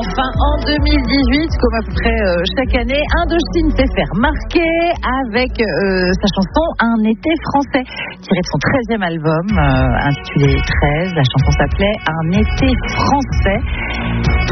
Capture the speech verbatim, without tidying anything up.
enfin en deux mille dix-huit, comme à peu près euh, chaque année, Indochine s'est fait remarquer avec euh, sa chanson Un été français, tirée de son treizième album euh, intitulé treize. La chanson s'appelait Un été français.